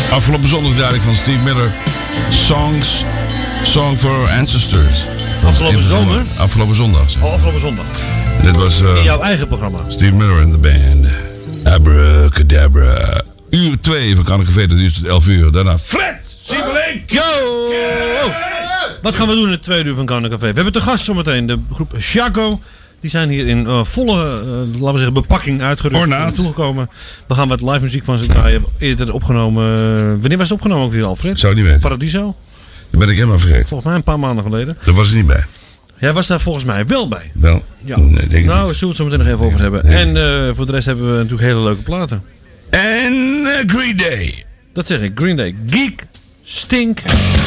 Afgelopen zondag draaide ik van Steve Miller Song for Our Ancestors. Afgelopen zomer? Afgelopen zondag. Oh, afgelopen zondag. Dit was In jouw eigen programma. Steve Miller en de band. Abracadabra. Uur 2 van Cannecafé, dat duurt tot 11 uur. Daarna Fred Siebelink. Yo! Wat gaan we doen in het tweede uur van Cannecafé? We hebben te gast zometeen de groep Chaco. Die zijn hier in volle, laten we zeggen, bepakking uitgerust. Ornaat. Toegekomen. We gaan wat live muziek van ze draaien. Eerder opgenomen. Wanneer was het opgenomen ook weer, Alfred? Zou ik niet weten. Paradiso? Dat ben ik helemaal vergeten. Volgens mij een paar maanden geleden. Daar was hij niet bij. Jij was daar volgens mij wel bij. Wel? Ja. Nee, denk ik Nou, niet. zullen we het zo meteen nog even over hebben. Nee. En voor de rest hebben we natuurlijk hele leuke platen. En Green Day. Dat zeg ik, Green Day. Geek, stink.